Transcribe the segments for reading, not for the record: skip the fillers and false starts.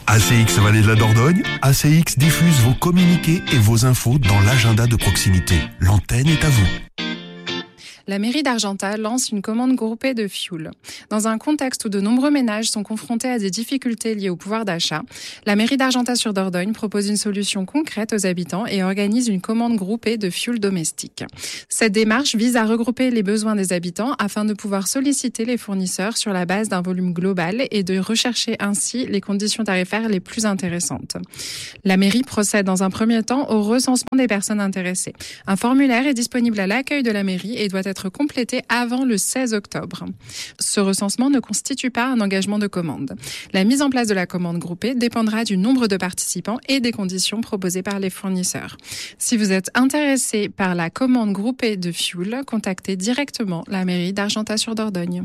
ACX Vallée de la Dordogne, ACX diffuse vos communiqués et vos infos dans l'agenda de proximité. L'antenne est à vous. La mairie d'Argentat lance une commande groupée de fioul. Dans un contexte où de nombreux ménages sont confrontés à des difficultés liées au pouvoir d'achat, la mairie d'Argentat-sur-Dordogne propose une solution concrète aux habitants et organise une commande groupée de fioul domestique. Cette démarche vise à regrouper les besoins des habitants afin de pouvoir solliciter les fournisseurs sur la base d'un volume global et de rechercher ainsi les conditions tarifaires les plus intéressantes. La mairie procède dans un premier temps au recensement des personnes intéressées. Un formulaire est disponible à l'accueil de la mairie et doit être complété avant le 16 octobre. Ce recensement ne constitue pas un engagement de commande. La mise en place de la commande groupée dépendra du nombre de participants et des conditions proposées par les fournisseurs. Si vous êtes intéressé par la commande groupée de fioul, contactez directement la mairie d'Argentat-sur-Dordogne.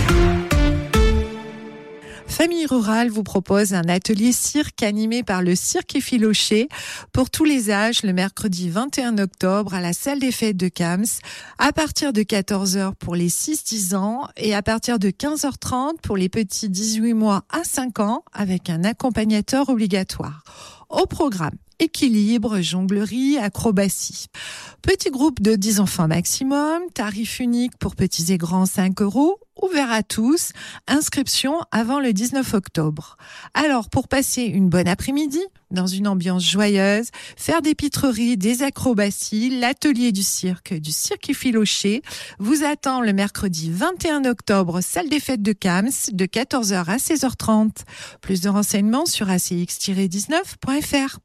Famille Rurale vous propose un atelier cirque animé par le Cirque Effiloché pour tous les âges le mercredi 21 octobre à la salle des fêtes de Cams à partir de 14h pour les 6-10 ans et à partir de 15h30 pour les petits 18 mois à 5 ans avec un accompagnateur obligatoire. Au programme, équilibre, jonglerie, acrobatie. Petit groupe de 10 enfants maximum, tarif unique pour petits et grands 5 €, ouvert à tous, inscription avant le 19 octobre. Alors, pour passer une bonne après-midi, dans une ambiance joyeuse, faire des pitreries, des acrobaties, l'atelier du Cirque Effiloché vous attend le mercredi 21 octobre, salle des fêtes de Cams, de 14h à 16h30. Plus de renseignements sur acx-19.fr.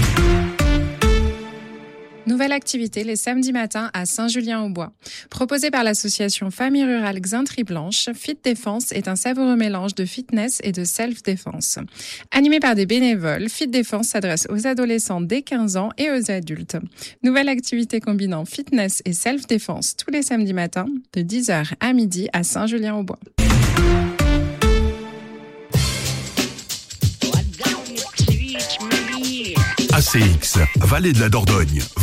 Nouvelle activité les samedis matins à Saint-Julien-au-Bois. Proposée par l'association Famille Rurale Xintri Blanche, Fit Défense est un savoureux mélange de fitness et de self-défense. Animé par des bénévoles, Fit Défense s'adresse aux adolescents dès 15 ans et aux adultes. Nouvelle activité combinant fitness et self-défense tous les samedis matins de 10h à midi à Saint-Julien-au-Bois. ACX Vallée de la Dordogne.